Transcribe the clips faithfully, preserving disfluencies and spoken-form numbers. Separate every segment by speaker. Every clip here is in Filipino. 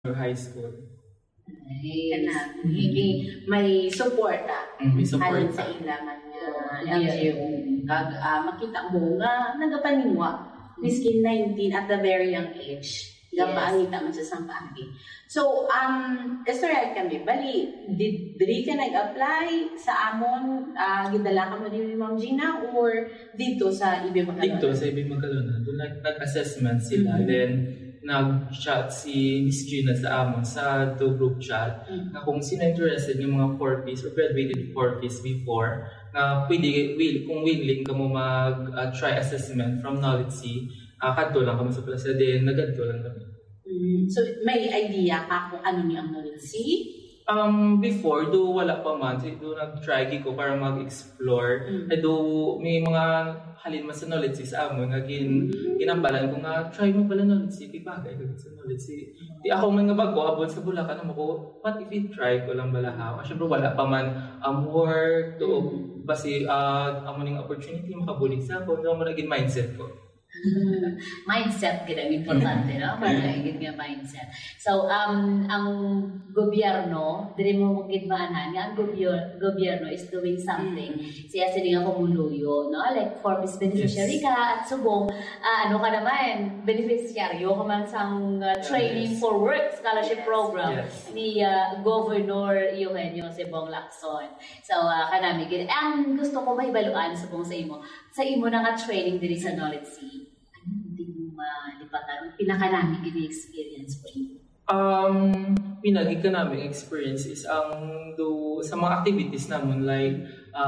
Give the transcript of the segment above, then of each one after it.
Speaker 1: or high school.
Speaker 2: Ay, mm-hmm. May support ah.
Speaker 1: Mm-hmm. May support
Speaker 2: sa ilaman nga L G U. Kag uh, makita mo nga nagapaningwa miskin nineteen at the very young age. Gapaangita man sa sampaagi. So, um, Estoril kami, bali, did, did ka nag-apply sa amon, uh, gidala ka mo din ni Ma'am Gina, or dito sa Ibig Magalona?
Speaker 1: Dito sa Ibig Magalona. Doon nag-assessment sila. Mm-hmm. Then, nag-chat si Miss Gina sa amon sa do group chat mm-hmm. na kung sino interested yung mga four-piece or graduated four-piece before, na pwede, will, kung willing ka mo mag-try uh, assessment from Knowledge C, uh, kadto lang kami sa plaza. Then, nagadto lang kami.
Speaker 2: Mm, so, may idea ka kung ano niya ang Knowledge C?
Speaker 1: Um, before, do wala pa man. Do nag-try ko para mag-explore. Mm. Eh, do may mga halin man sa Knowledge C sa amon. Naging mm. ginambalan ko nga, try mo pala Knowledge C. Pibagay ko sa Knowledge C. Mm. Di ako man nga bago, abot sa Bulacan naman ko, what if I try ko lang balahaw? Siyempre, wala pa man um, work, do, mm. basi, uh, amo ning opportunity, makabulig sa ako. Do mo naging mindset ko.
Speaker 3: Mindset gid ang importante, no? Magiging nga mindset. So, um ang gobyerno, dili mo gid maanan nga ang gobyerno, gobyerno is doing something. Mm-hmm. Siya sini nga kumuluyo, no? Like for this beneficiary ka at subong uh, ano ka naman, beneficiaryo ka man sang uh, training yes. for work scholarship yes. program yes. ni uh, Governor Eugenio Cebong Lacson. So, uh, kanami gid ang gusto ko mahibaluan subong sa imo. Sa imo na nga training diri sa Knowledge C. Malipatan, pinakanami gini experience po ito?
Speaker 1: Um, pinagi ka namin experience is ang do sa mga activities naman like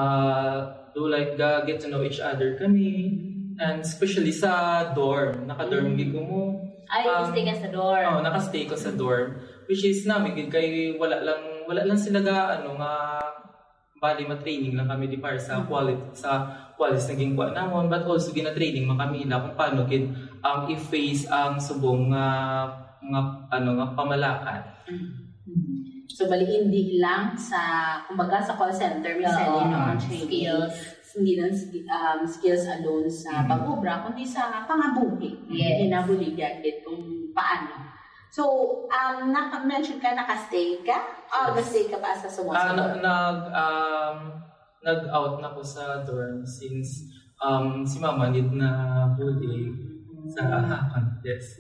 Speaker 1: uh, do like uh, get to know each other kami and especially sa dorm, naka-dorm mm. ko mo.
Speaker 3: Ay, um, stay ka sa dorm.
Speaker 1: Oo, oh, naka-stay ko sa dorm which is namin kay wala lang wala lang sila ga ano nga bali ma-training lang kami di para sa quality sa quality naging kuha namon but also gina-training man kami ila kung paano gid um, i-face ang subong nga uh, mga ano nga pamalakan.
Speaker 2: Mm-hmm. So bali hindi lang sa kumbaga sa call center may selling no, skills hindi lang um, skills alone sa mm-hmm. pag-obra kundi sa pangabuhi.
Speaker 3: Yes.
Speaker 2: Ginabuligan gid kung paano. So, um, naka-mention ka, naka-stay ka? O, oh, naka-stay ka pa sa sumusok?
Speaker 1: Uh, nag, um, nag-out na ko sa dorm since um, si Mama need na bully sa hakan. Yes.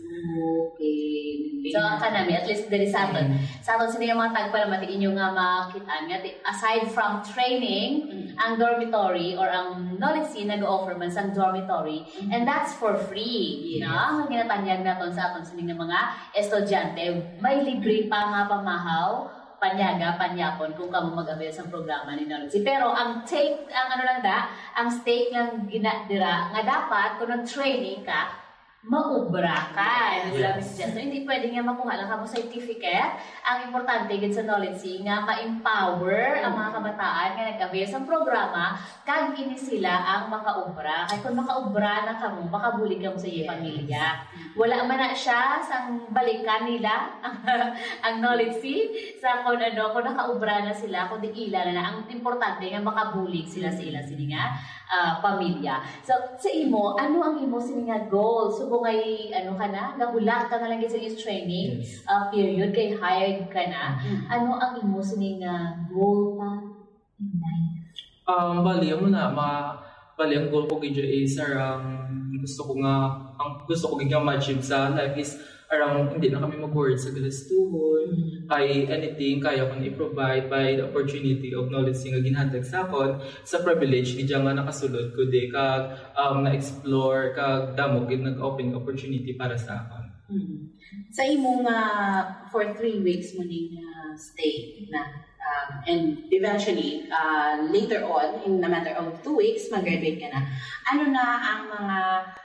Speaker 3: Okay. So, ang kanami, at least dari sa atin. Sa atin, sila yung mga tagpalamati, inyo nga makita nga, aside from training, mm-hmm. ang dormitory or ang Knowledge C nag-offer man sa dormitory, mm-hmm. and that's for free. Yes. No? Ang ginatanyag natin sa atin, sila ng mga estudyante, may libre pa nga pamahaw, panyaga, panyapon kung kamo mag-avail sa programa ni Knowledge C. Pero ang take, ang ano lang da, ang stake lang ginadira, nga dapat kung nag-training ka, maubra ka. Yes. So, hindi pwede nga makuha lang kamo certificate. Ang importante gid sa Knowledge C nga ma-empower ang mga kabataan nga nag-avail sa programa kag ini sila ang makaubra. Kay kung makaubra na kamo, makabulig kamo sa iyong pamilya. Wala man na siya sang balikan nila ang, ang Knowledge C sa kung ano, kung nakaubra na sila, kung di ila na, ang importante nga makabulig sila sa ila sila nga uh, pamilya. So, sa imo, ano ang imo sini nga goal? So, kung ay, ano ka na, nahulat ka na lang sa iyong training yes. uh, period, kay hired ka na, mm-hmm. ano ang imo sini nga goal pa in life?
Speaker 1: Um, bali, mo na, ma, bali, ang goal ko gidyo is, um, gusto ko nga, ang gusto ko gidyo ma-achieve sa life is, around, hindi na kami mag-work sa galastuhon, mm-hmm. kay anything, kaya ko i-provide by the opportunity of Knowledge nga ginhatag sa akon, sa privilege, gidya nga nakasulod ko di, kag um, na-explore, kag damo, gid nag-open opportunity para sa akon.
Speaker 2: Mm-hmm. Sa imo nga, for three weeks mo ning uh, stay na, um, and eventually, uh, later on, in a matter of two weeks, mag-graduate ka na, ano na ang mga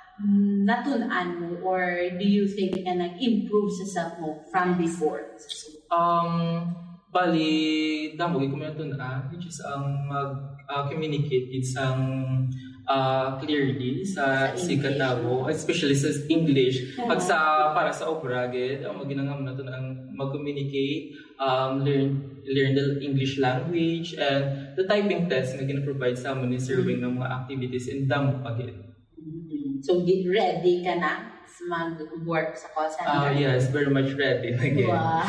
Speaker 2: natunan mo or do you think ka nag-improve sa self mo from before?
Speaker 1: Um, bali, damo ko may natunan, which is ang mag-communicate uh, isang uh, clearly sa sikatabo, especially sa English. Pag sa, para sa obra, gid, ang maginangam na ito ang mag-communicate, um, learn learn the English language, and the typing test na gina-provide sa amin is serving ng mga activities and damo pa gid.
Speaker 2: So, get ready ka na mag-work sa call
Speaker 1: Ah,
Speaker 2: center?
Speaker 1: yes, very much ready. Again.
Speaker 3: Wow.